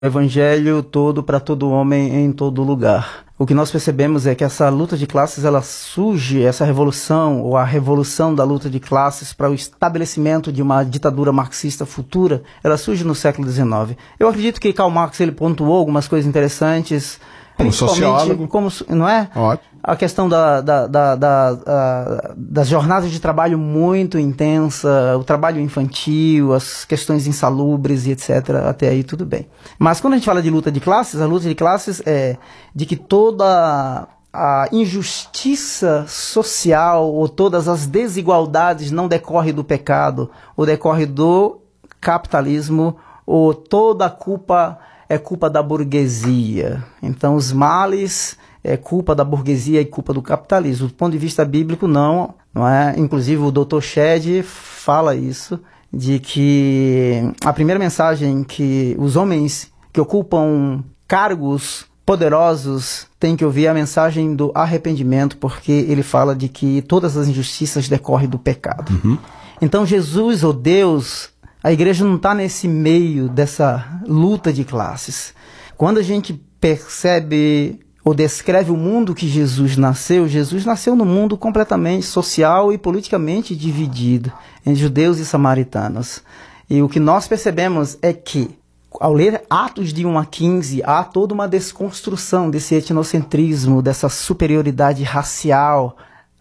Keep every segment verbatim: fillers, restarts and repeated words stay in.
Evangelho todo para todo homem em todo lugar. O que nós percebemos é que essa luta de classes, ela surge, essa revolução, ou a revolução da luta de classes para o estabelecimento de uma ditadura marxista futura, ela surge no século dezenove. Eu acredito que Karl Marx ele pontuou algumas coisas interessantes, como sociólogo, como, não é? Ótimo. A questão da, da, da, da, da, das jornadas de trabalho muito intensa, o trabalho infantil, as questões insalubres e etcétera. Até aí tudo bem. Mas quando a gente fala de luta de classes, a luta de classes é de que toda a injustiça social ou todas as desigualdades não decorre do pecado, ou decorre do capitalismo, ou toda a culpa é culpa da burguesia. Então os males é culpa da burguesia e culpa do capitalismo. Do ponto de vista bíblico, não, não é? Inclusive o doutor Shedd fala isso, de que a primeira mensagem que os homens que ocupam cargos poderosos têm que ouvir é a mensagem do arrependimento, porque ele fala de que todas as injustiças decorrem do pecado. Uhum. Então Jesus, ou Deus, a igreja não está nesse meio dessa luta de classes. Quando a gente percebe ou descreve o mundo que Jesus nasceu, Jesus nasceu num mundo completamente social e politicamente dividido entre judeus e samaritanos. E o que nós percebemos é que, ao ler Atos de um a quinze, há toda uma desconstrução desse etnocentrismo, dessa superioridade racial.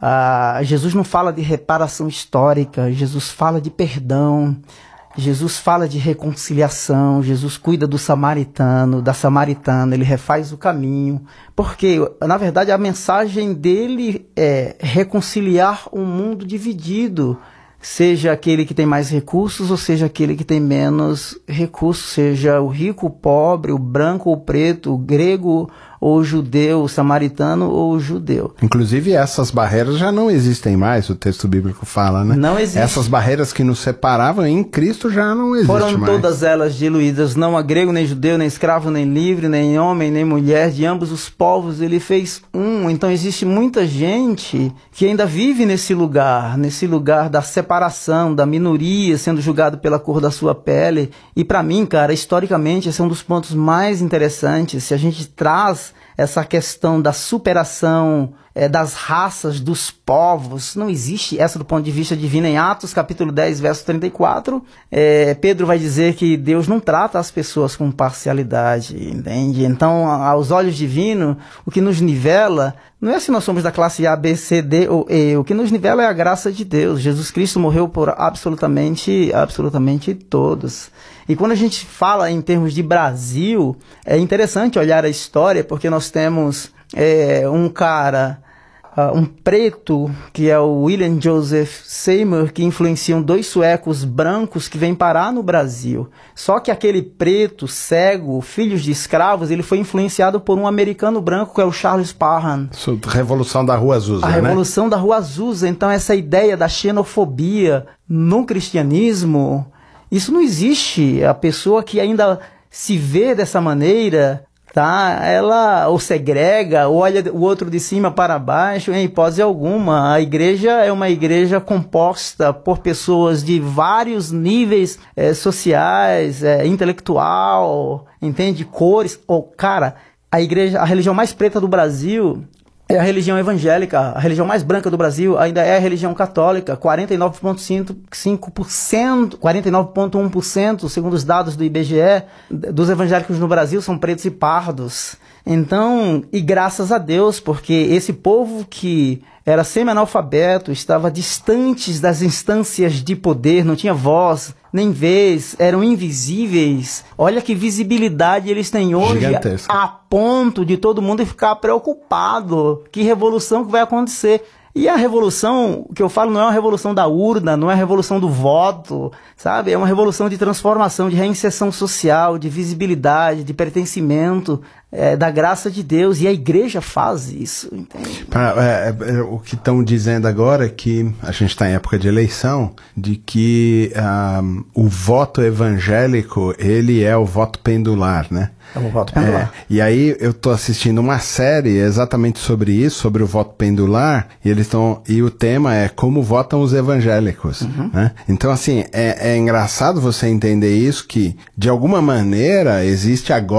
Ah, Jesus não fala de reparação histórica, Jesus fala de perdão. Jesus fala de reconciliação, Jesus cuida do samaritano, da samaritana, ele refaz o caminho, porque, na verdade, a mensagem dele é reconciliar um mundo dividido, seja aquele que tem mais recursos ou seja aquele que tem menos recursos, seja o rico, o pobre, o branco ou o preto, o grego ou o judeu, o samaritano ou o judeu. Inclusive essas barreiras já não existem mais, o texto bíblico fala, né? Não existe. Essas barreiras que nos separavam em Cristo já não existem mais. Foram todas elas diluídas, não há grego, nem judeu, nem escravo, nem livre, nem homem, nem mulher, de ambos os povos ele fez um. Então existe muita gente que ainda vive nesse lugar, nesse lugar da separação, da minoria, sendo julgado pela cor da sua pele. E para mim, cara, historicamente, esse é um dos pontos mais interessantes. Se a gente traz essa questão da superação é, das raças, dos povos, não existe essa do ponto de vista divino. Em Atos capítulo dez, verso trinta e quatro, é, Pedro vai dizer que Deus não trata as pessoas com parcialidade, entende? Então, aos olhos divinos, o que nos nivela não é se nós somos da classe A, B, C, D ou E, o que nos nivela é a graça de Deus. Jesus Cristo morreu por absolutamente, absolutamente todos. E quando a gente fala em termos de Brasil, é interessante olhar a história, porque nós temos é, um cara, uh, um preto, que é o William Joseph Seymour, que influenciam dois suecos brancos que vêm parar no Brasil. Só que aquele preto, cego, filhos de escravos, ele foi influenciado por um americano branco, que é o Charles Parham. Revolução da Rua Azusa, A né? Revolução da Rua Azusa. Então essa ideia da xenofobia no cristianismo, isso não existe. A pessoa que ainda se vê dessa maneira, tá? Ela ou segrega, ou olha o outro de cima para baixo, em hipótese alguma. A igreja é uma igreja composta por pessoas de vários níveis é, sociais, é, intelectual, entende? Cores. Ou, cara, a igreja, a religião mais preta do Brasil é a religião evangélica. A religião mais branca do Brasil ainda é a religião católica. quarenta e nove vírgula cinco por cento, quarenta e nove vírgula um por cento, segundo os dados do I B G E, dos evangélicos no Brasil são pretos e pardos. Então, e graças a Deus, porque esse povo que era semi-analfabeto, estava distante das instâncias de poder, não tinha voz, nem vez, eram invisíveis. Olha que visibilidade eles têm hoje, gigantesca, a ponto de todo mundo ficar preocupado. Que revolução que vai acontecer? E a revolução, que eu falo, não é uma revolução da urna, não é a revolução do voto, sabe? É uma revolução de transformação, de reinserção social, de visibilidade, de pertencimento, é, da graça de Deus. E a igreja faz isso, entende? É, é, o que estão dizendo agora é que a gente está em época de eleição, de que um, o voto evangélico, ele é o voto pendular, né? É o voto pendular. É, e aí eu estou assistindo uma série exatamente sobre isso, sobre o voto pendular, e eles eles estão, e o tema é como votam os evangélicos, uhum. né? Então, assim, é, é engraçado você entender isso, que, de alguma maneira, existe agora